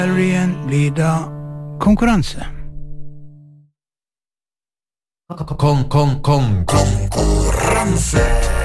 Serien blir da konkurranse. Konkurranse.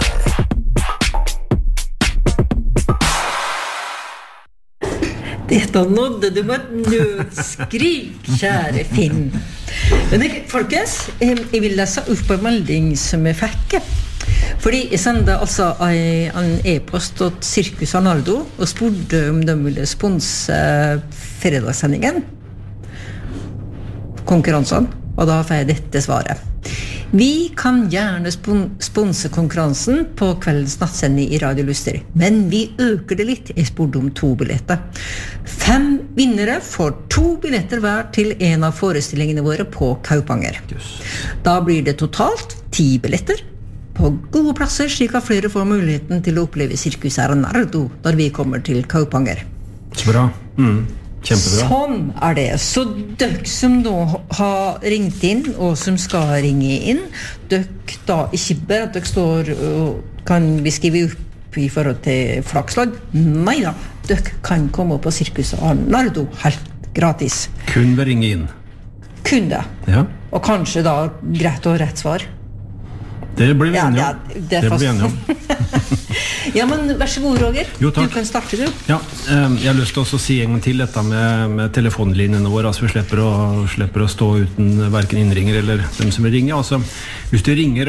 Dette nådde du med et nødskrik, kjære Finn. Men folkens, jeg vil lese opp en melding som jeg fikk. Fordi jeg sendte altså en e-post til Circus Arnardo og spurte om de ville sponse fredagssendingen, konkurransen, og da får jeg dette svaret. Vi kan gjerne sponse konkurransen på kveldens nattsending I Radio Luster, men vi øker det litt. Jeg spurte om 2 billetter. 5 vinnere får 2 billetter hver til en av forestillingene våre på Kaupanger. Da blir det totalt 10 billetter på gode plasser, slik at flere får muligheten til å oppleve Circus Arnardo når vi kommer til Kaupanger. Så bra. Kjempebra. Sånn det. Så dere som nå har ringt inn, og som skal ringe inn, dere da ikke bare at dere står og kan vi skrive opp I forhold til flakslag. Neida, dere kan komme på Circus Arnardo helt gratis. Kun ved ringe inn. Kun det. Ja. Og kanskje da greit og rett svar. Det blir vi enige om. Det blir vi enige om. Ja, men vær så god, Roger. Jo, takk. Du kan starte, du. Ja, jeg har lyst til å si en gang til dette med telefonlinjene våre, altså vi slipper å stå uten hverken innringer eller dem som vil ringe. Altså, hvis du ringer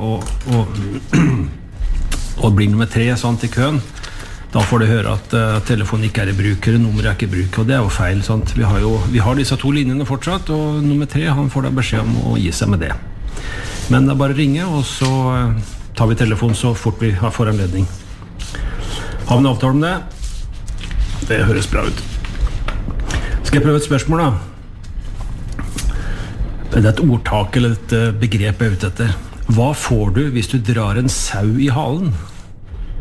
og blir nummer 3 sånn, til køen, da får du høre at telefonen ikke I bruk, eller nummeret ikke I bruk, og det jo feil. Sant? Vi har disse 2 linjene fortsatt, og nummer 3, han får da beskjed om å gi seg med det. Men det bare ringe, og så tar vi telefonen så fort vi får anledning. Har vi en avtale om det? Det høres bra ut. Skal jeg prøve et spørsmål da? Det et ordtak eller et begrep jeg ute etter. Hva får du hvis du drar en sau I halen?